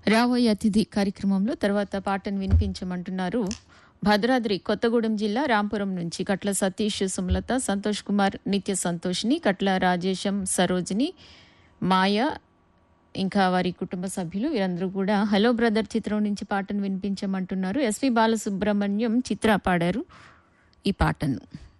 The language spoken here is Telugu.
రాబోయే అతిథి కార్యక్రమంలో తర్వాత పాటను వినిపించమంటున్నారు. భద్రాద్రి కొత్తగూడెం జిల్లా రాంపురం నుంచి కట్ల సతీష్, సుమలత, సంతోష్ కుమార్, నిత్య సంతోష్ని, కట్ల రాజేశం, సరోజిని, మాయ, ఇంకా వారి కుటుంబ సభ్యులు వీరందరూ కూడా హలో బ్రదర్ చిత్రం నుంచి పాటను వినిపించమంటున్నారు. ఎస్వి బాలసుబ్రహ్మణ్యం, చిత్ర పాడారు ఈ పాటను.